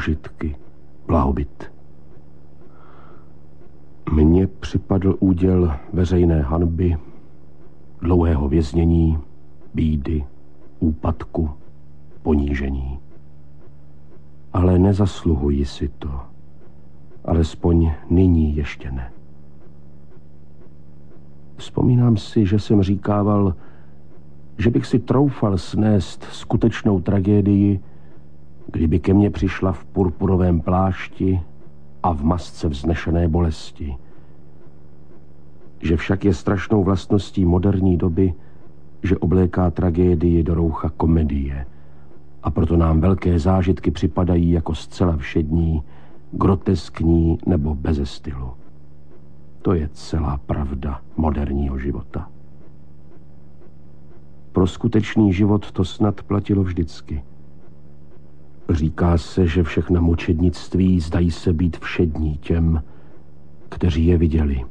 požitky, blahobyt. Mně připadl úděl veřejné hanby, dlouhého věznění, bídy, úpadku, ponížení. Ale nezasluhuji si to. Alespoň nyní ještě ne. Vzpomínám si, že jsem říkával, že bych si troufal snést skutečnou tragédii, kdyby ke mně přišla v purpurovém plášti a v masce vznešené bolesti. Že však je strašnou vlastností moderní doby, že obléká tragédii do roucha komedie a proto nám velké zážitky připadají jako zcela všední, groteskní nebo beze stylu. To je celá pravda moderního života. Pro skutečný život to snad platilo vždycky. Říká se, že všechna mučednictví zdají se být všední těm, kteří je viděli.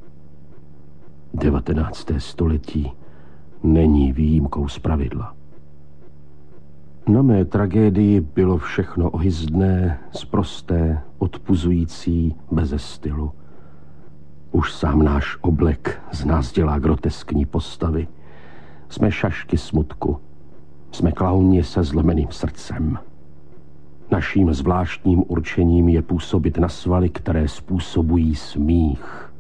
19. století není výjimkou z pravidla. Na mé tragédii bylo všechno ohyzdné, sprosté, odpuzující, beze stylu. Už sám náš oblek z nás dělá groteskní postavy. Jsme šašky smutku. Jsme klauni se zlomeným srdcem. Naším zvláštním určením je působit na svaly, které způsobují smích.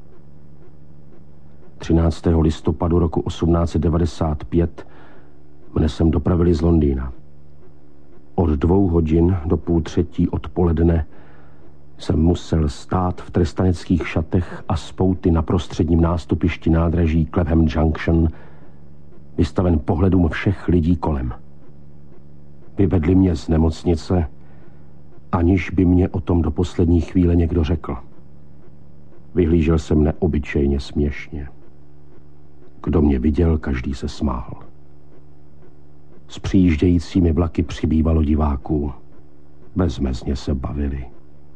13. listopadu roku 1895 mne sem dopravili z Londýna. Od 2 hodin do 2:30 odpoledne jsem musel stát v trestaneckých šatech a spouty na prostředním nástupišti nádraží Clapham Junction, vystaven pohledům všech lidí kolem. Vyvedli mě z nemocnice, aniž by mě o tom do poslední chvíle někdo řekl. Vyhlížel jsem neobyčejně směšně. Kdo mě viděl, každý se smál. S přijíždějícími vlaky přibývalo diváků. Bezmezně se bavili.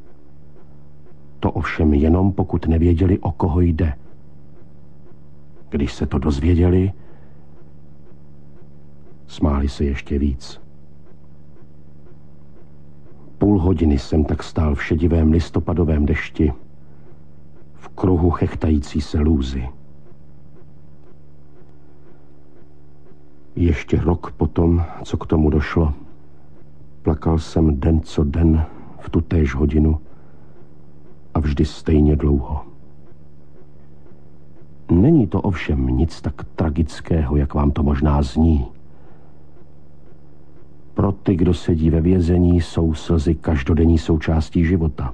To ovšem jenom pokud nevěděli, o koho jde. Když se to dozvěděli, smáli se ještě víc. 0,5 hodiny jsem tak stál v šedivém listopadovém dešti, v kruhu chechtající se lůzy. Ještě rok potom, co k tomu došlo, plakal jsem den co den v tutéž hodinu a vždy stejně dlouho. Není to ovšem nic tak tragického, jak vám to možná zní. Pro ty, kdo sedí ve vězení, jsou slzy každodenní součástí života.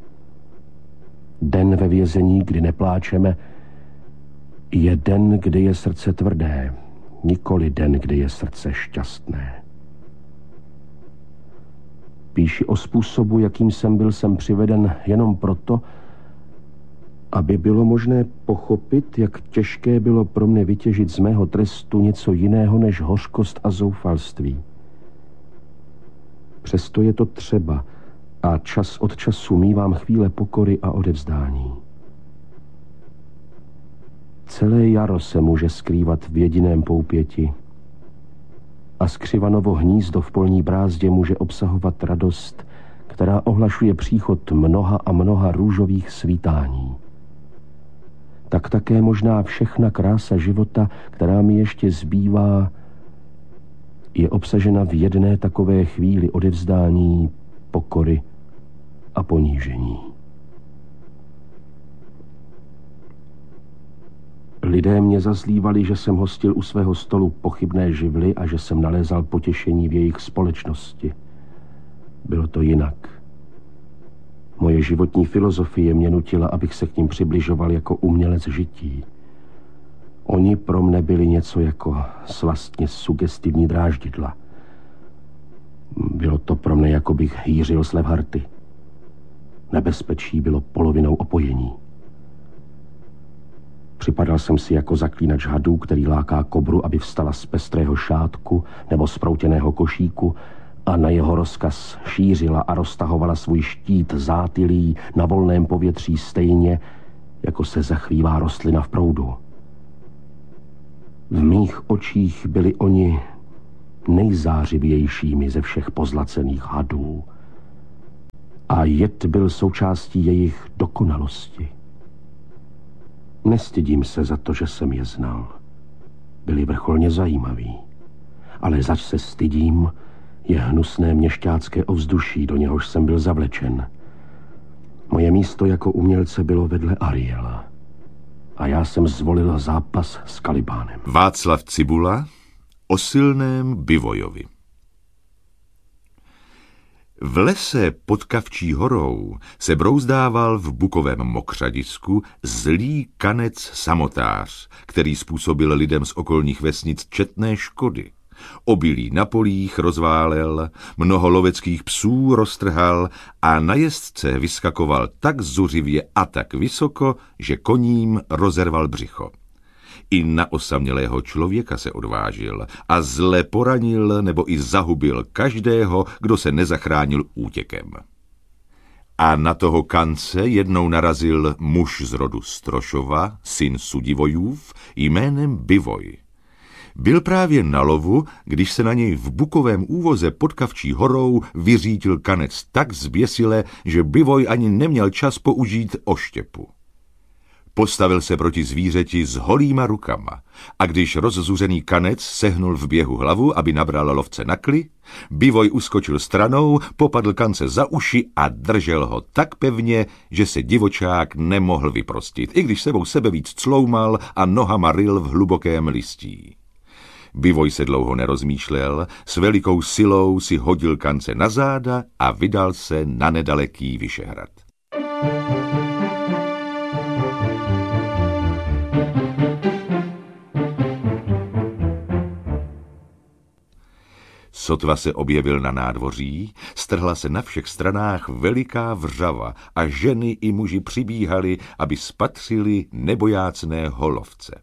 Den ve vězení, kdy nepláčeme, je den, kdy je srdce tvrdé, nikoli den, kdy je srdce šťastné. Píši o způsobu, jakým jsem byl sem přiveden jenom proto, aby bylo možné pochopit, jak těžké bylo pro mne vytěžit z mého trestu něco jiného než hořkost a zoufalství. Přesto je to třeba a čas od času mívám chvíle pokory a odevzdání. Celé jaro se může skrývat v jediném poupěti a skřivanovo hnízdo v polní brázdě může obsahovat radost, která ohlašuje příchod mnoha a mnoha růžových svítání. Tak také možná všechna krása života, která mi ještě zbývá, je obsažena v jedné takové chvíli odevzdání, pokory a ponížení. Lidé mě zazlívali, že jsem hostil u svého stolu pochybné živly a že jsem nalézal potěšení v jejich společnosti. Bylo to jinak. Moje životní filozofie mě nutila, abych se k nim přibližoval jako umělec žití. Oni pro mne byli něco jako slastně sugestivní dráždidla. Bylo to pro mne, jako bych hýřil slev harty. Nebezpečí bylo polovinou opojení. Připadal jsem si jako zaklínač hadů, který láká kobru, aby vstala z pestrého šátku nebo z proutěného košíku a na jeho rozkaz šířila a roztahovala svůj štít zátylý na volném povětří stejně, jako se zachvívá rostlina v proudu. V mých očích byli oni nejzářivějšími ze všech pozlacených hadů. a jed byl součástí jejich dokonalosti. Nestydím se za to, že jsem je znal. Byli vrcholně zajímaví. Ale zač se stydím, je hnusné měšťácké ovzduší, do něhož jsem byl zavlečen. Moje místo jako umělce bylo vedle Ariela. A já jsem zvolil zápas s Kalibánem. Václav Cibula o silném Bivojovi. V lese pod Kavčí horou se brouzdával v bukovém mokřadisku zlý kanec samotář, který způsobil lidem z okolních vesnic četné škody. Obilí na polích rozválel, mnoho loveckých psů roztrhal a na jezdce vyskakoval tak zuřivě a tak vysoko, že koním rozerval břicho. I na osamělého člověka se odvážil a zle poranil nebo i zahubil každého, kdo se nezachránil útěkem. A na toho kance jednou narazil muž z rodu Strošova, syn Sudivojův, jménem Bivoj. Byl právě na lovu, když se na něj v bukovém úvoze pod Kavčí horou vyřítil kanec tak zběsile, že Bivoj ani neměl čas použít oštěpu. Postavil se proti zvířeti s holýma rukama a když rozzuřený kanec sehnul v běhu hlavu, aby nabral lovce na kli, Bivoj uskočil stranou, popadl kance za uši a držel ho tak pevně, že se divočák nemohl vyprostit, i když sebou sebevíc cloumal a nohama ryl v hlubokém listí. Bivoj se dlouho nerozmýšlel, s velikou silou si hodil kance na záda a vydal se na nedaleký Vyšehrad. Sotva se objevil na nádvoří, strhla se na všech stranách veliká vřava a ženy i muži přibíhali, aby spatřili nebojácného lovce.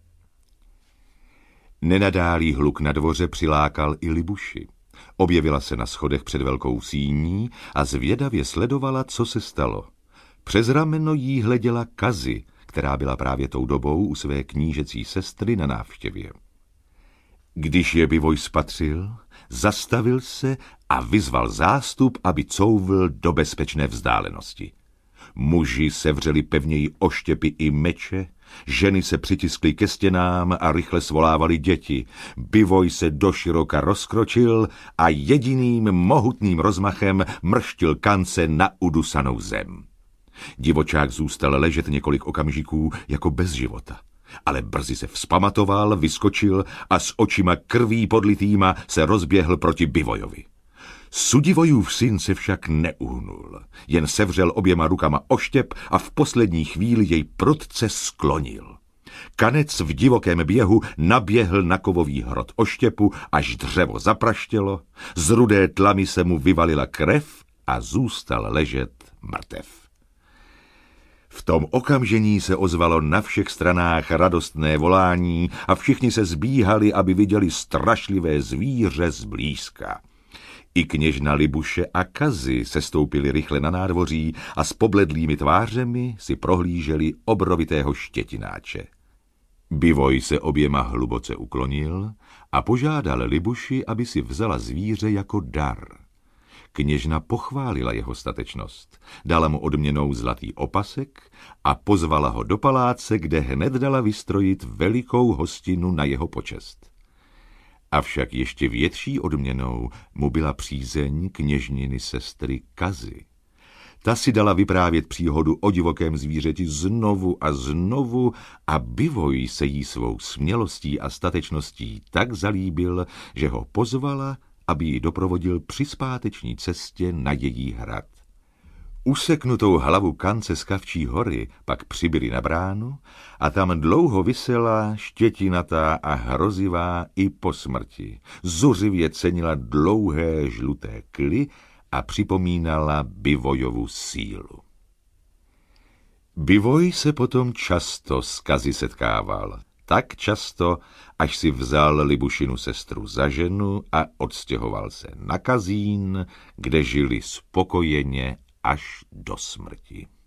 Nenadálý hluk na dvoře přilákal i Libuši. Objevila se na schodech před velkou síní a zvědavě sledovala, co se stalo. Přes rameno jí hleděla Kazi, která byla právě tou dobou u své knížecí sestry na návštěvě. Když je Bivoj spatřil, zastavil se a vyzval zástup, aby couvl do bezpečné vzdálenosti. Muži sevřeli pevněji oštěpy i meče, ženy se přitiskly ke stěnám a rychle svolávali děti. Bivoj se doširoka rozkročil a jediným mohutným rozmachem mrštil kance na udusanou zem. Divočák zůstal ležet několik okamžiků jako bez života. Ale brzy se vzpamatoval, vyskočil a s očima krví podlitýma se rozběhl proti Bivojovi. Sudivojův syn se však neuhnul, jen sevřel oběma rukama oštěp a v poslední chvíli jej prudce sklonil. Kanec v divokém běhu naběhl na kovový hrot oštěpu, až dřevo zapraštělo, z rudé tlamy se mu vyvalila krev a zůstal ležet mrtev. V tom okamžení se ozvalo na všech stranách radostné volání a všichni se zbíhali, aby viděli strašlivé zvíře zblízka. I kněžna Libuše a Kazi sestoupili rychle na nádvoří a s pobledlými tvářemi si prohlíželi obrovitého štětináče. Bivoj se oběma hluboce uklonil a požádal Libuši, aby si vzala zvíře jako dar. Kněžna pochválila jeho statečnost, dala mu odměnou zlatý opasek a pozvala ho do paláce, kde hned dala vystrojit velikou hostinu na jeho počest. Avšak ještě větší odměnou mu byla přízeň kněžniny sestry Kazi. Ta si dala vyprávět příhodu o divokém zvířeti znovu a znovu a Bivoj se jí svou smělostí a statečností tak zalíbil, že ho pozvala, aby ji doprovodil při zpáteční cestě na její hrad. Useknutou hlavu kance z Kavčí hory pak přibili na bránu a tam dlouho visela štětinatá a hrozivá i po smrti. Zuřivě cenila dlouhé žluté kly a připomínala Bivojovu sílu. Bivoj se potom často s Kazi setkával. Tak často, až si vzal Libušinu sestru za ženu a odstěhoval se na Kazín, kde žili spokojeně až do smrti.